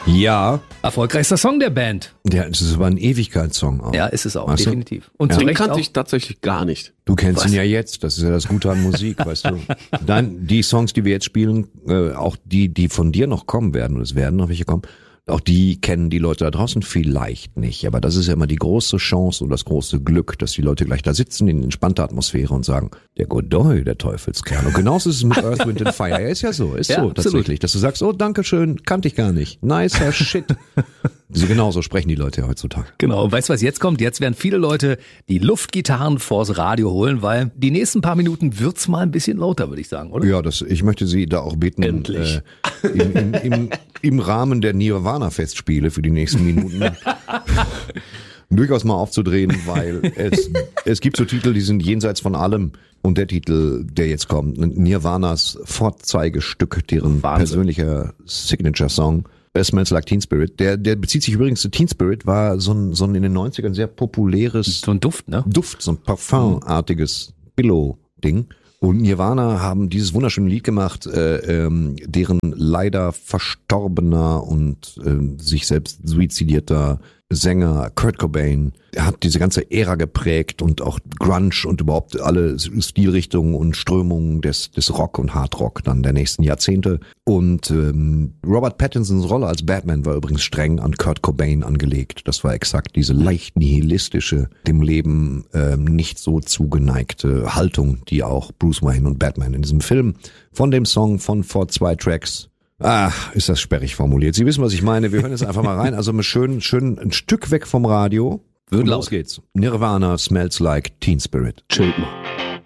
Ja. Erfolgreichster Song der Band. Ja, es ist aber ein Ewigkeitssong auch. Ja, ist es auch, Weißt du? definitiv. Und Den zu Recht kannte auch. ich tatsächlich gar nicht. Du kennst ihn ja jetzt, das ist ja das Gute an Musik, weißt du. Dann die Songs, die wir jetzt spielen, auch die von dir noch kommen werden, und es werden noch welche kommen, auch die kennen die Leute da draußen vielleicht nicht. Aber das ist ja immer die große Chance und das große Glück, dass die Leute gleich da sitzen in entspannter Atmosphäre und sagen, der Godoy, der Teufelskerl. Und genauso ist es mit Earth, Wind and Fire. Er ist ja so, ist Ja, so absolut. tatsächlich. Dass du sagst, oh, danke schön, kannte ich gar nicht. Nicer Shit. So genauso sprechen die Leute ja heutzutage. Genau, und weißt du, was jetzt kommt? Jetzt werden viele Leute die Luftgitarren vors Radio holen, weil die nächsten paar Minuten wird's mal ein bisschen lauter, würde ich sagen, oder? Ja, ich möchte Sie da auch bitten, Endlich. Im Rahmen der Nirvana-Festspiele für die nächsten Minuten durchaus mal aufzudrehen, weil es gibt so Titel, die sind jenseits von allem. Und der Titel, der jetzt kommt, Nirvanas Vorzeigestück, deren persönlicher Signature-Song, Smells Like Teen Spirit, der bezieht sich übrigens zu Teen Spirit, war so ein in den 90ern sehr populäres So ein Duft, ne? so ein Parfumartiges Billow-Ding. Und Nirvana haben dieses wunderschöne Lied gemacht, deren leider verstorbener und sich selbst suizidierter Sänger Kurt Cobain, er hat diese ganze Ära geprägt und auch Grunge und überhaupt alle Stilrichtungen und Strömungen des Rock und Hardrock dann der nächsten Jahrzehnte. Und Robert Pattinsons Rolle als Batman war übrigens streng an Kurt Cobain angelegt. Das war exakt diese leicht nihilistische, dem Leben nicht so zugeneigte Haltung, die auch Bruce Wayne und Batman in diesem Film von dem Song vor 2 Tracks. Ist das sperrig formuliert. Sie wissen, was ich meine. Wir hören jetzt einfach mal rein. Also schön ein Stück weg vom Radio. Wird Und laut. los geht's. Nirvana Smells Like Teen Spirit. Chillt mal.